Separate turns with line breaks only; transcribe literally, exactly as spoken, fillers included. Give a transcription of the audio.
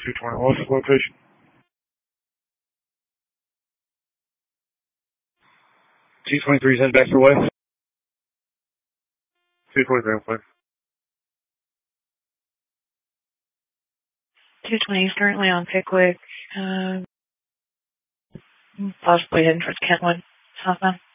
two twenty. What's the location? two twenty-three is heading back your way. two twenty-three, I'm clear.
two twenty is currently on Pickwick. Um, possibly heading towards Kentwood, southbound.